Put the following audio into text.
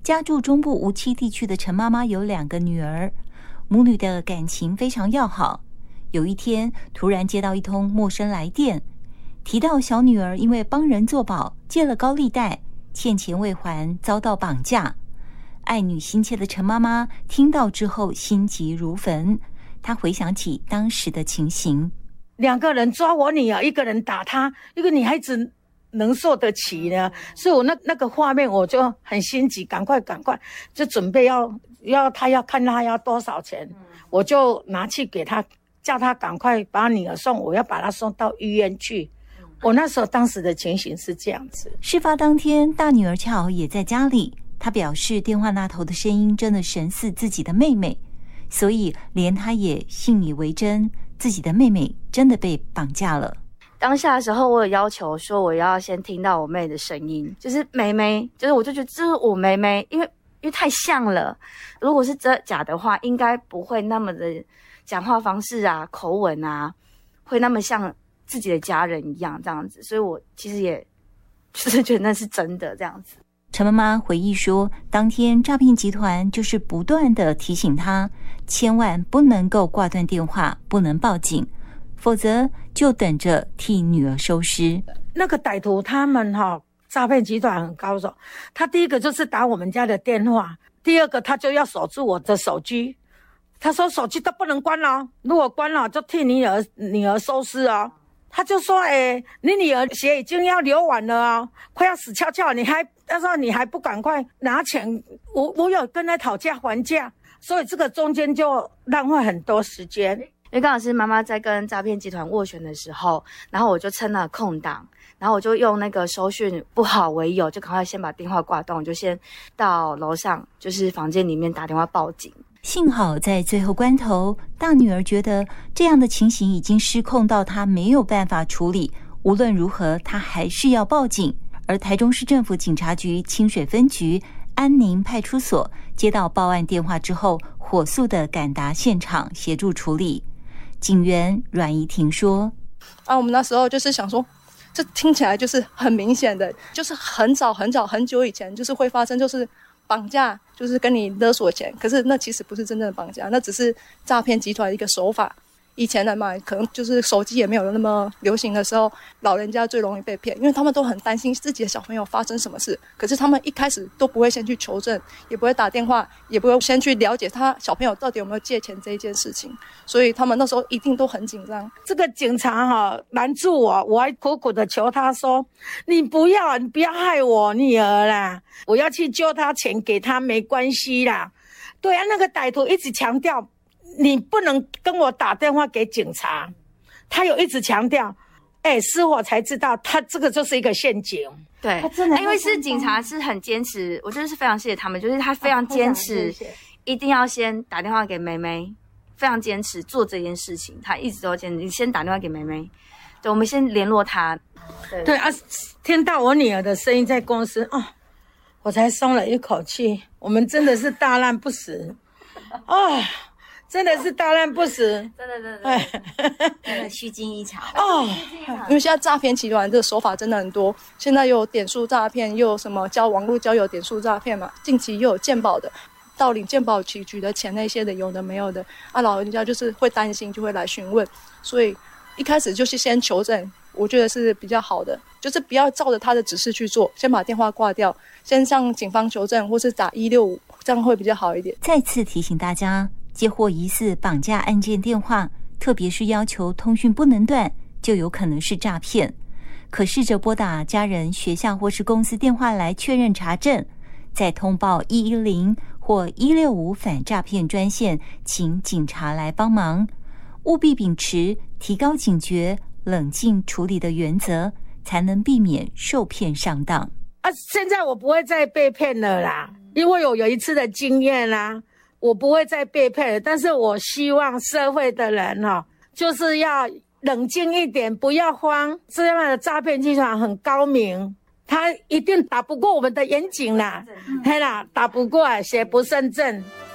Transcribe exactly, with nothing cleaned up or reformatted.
家住中部无期地区的陈妈妈有两个女儿，母女的感情非常要好。有一天，突然接到一通陌生来电，提到小女儿因为帮人作保，借了高利贷，欠钱未还，遭到绑架。爱女心切的陈妈妈听到之后心急如焚，她回想起当时的情形。 两个人抓我女儿，一个人打她，一个女孩子能受得起呢？所以我那那个画面我就很心急，赶快赶快就准备要要他要看他要多少钱，嗯、我就拿去给他，叫他赶快把女儿送，我要把她送到医院去。我那时候当时的情形是这样子。 事发当天，大女儿恰好也在家里，她表示电话那头的声音真的神似自己的妹妹，所以连她也信以为真，自己的妹妹真的被绑架了。 当下的时候，我有要求说我要先听到我妹的声音，就是妹妹，就是我就觉得这是我妹妹，因为因为太像了。如果是真假的话，应该不会那么的讲话方式啊、口吻啊，会那么像自己的家人一样这样子。所以我其实也就是觉得那是真的这样子。 陈妈妈回忆说，当天诈骗集团就是不断的提醒她，千万不能够挂断电话，不能报警，否则就等着替女儿收尸。 那个歹徒他们哈、哦，诈骗集团很高手。他第一个就是打我们家的电话，第二个他就要锁住我的手机。他说手机都不能关哦，如果关了就替女儿女儿收尸哦。他就说，哎，你女儿血已经要流完了哦，快要死翘翘，你还他说你还不赶快拿钱？我我有跟他讨价还价，所以这个中间就浪费很多时间。 因为刚好是妈妈在跟诈骗集团斡旋的时候，然后我就趁了空档，然后我就用那个收讯不好为由，就赶快先把电话挂断，我就先到楼上，就是房间里面打电话报警。 幸好在最后关头，大女儿觉得这样的情形已经失控到她没有办法处理，无论如何她还是要报警。而台中市政府警察局清水分局安宁派出所接到报案电话之后，火速的赶达现场协助处理。警员阮怡婷说： 啊，我们那时候就是想说，这听起来就是很明显的，就是很早很早很久以前就是会发生，就是绑架，就是跟你勒索钱，可是那其实不是真正的绑架，那只是诈骗集团的一个手法。以前人嘛，可能就是手机也没有那么流行的时候，老人家最容易被骗，因为他们都很担心自己的小朋友发生什么事，可是他们一开始都不会先去求证，也不会打电话，也不会先去了解他小朋友到底有没有借钱这一件事情，所以他们那时候一定都很紧张。 这个警察哈拦住我，我还苦苦的求他说：“你不要，你不要害我女儿啦，我要去救他，钱给他没关系啦。”对啊，那个歹徒一直强调。你不能跟我打电话给警察，他有一直强调，哎，事后才知道他这个就是一个陷阱。 对，他真的，因为是警察是很坚持，我真的是非常谢谢他们，就是他非常坚持，一定要先打电话给妹妹，非常坚持做这件事情，他一直都坚持，你先打电话给妹妹，对，我们先联络他。 对, 对啊，听到我女儿的声音在公司哦，我才松了一口气。我们真的是大难不死啊！真的是大难不死， 真的真的真的虚惊一场哦！因为现在诈骗集团的手法真的很多，现在又有点数诈骗，又有什么交网络交友点数诈骗嘛，近期又有健保的，盗领健保局局的钱那些的，有的没有的啊，老人家就是会担心，就会来询问，所以一开始就是先求证，我觉得是比较好的，就是不要照着他的指示去做，先把电话挂掉，先向警方求证，或是打一六五，这样会比较好一点。 再次提醒大家，接获疑似绑架案件电话，特别是要求通讯不能断，就有可能是诈骗。可试着拨打家人、学校或是公司电话来确认查证，再通报一一零或一六五反诈骗专线，请警察来帮忙。务必秉持提高警觉、冷静处理的原则，才能避免受骗上当。 啊，现在我不会再被骗了啦，因为我有一次的经验啦。我不会再被骗了，但是我希望社会的人哈、哦，就是要冷静一点，不要慌。这样的诈骗集团很高明，他一定打不过我们的严警啦，嘿啦，打不过，邪不胜正。